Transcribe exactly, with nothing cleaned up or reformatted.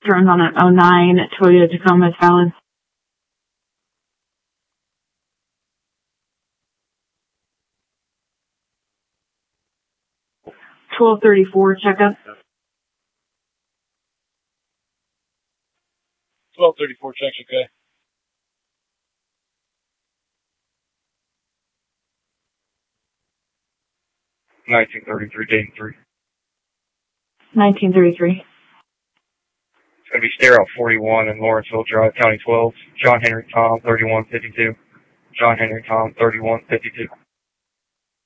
Turns on an oh nine Toyota Tacoma is valid. twelve thirty-four checkup. twelve thirty-four checks, okay. nineteen thirty-three, Dayton three. nineteen thirty-three. It's going to be Stair Out forty-one in Lawrenceville Drive, County twelve. John Henry Tom, thirty-one fifty-two. John Henry Tom, thirty-one fifty-two.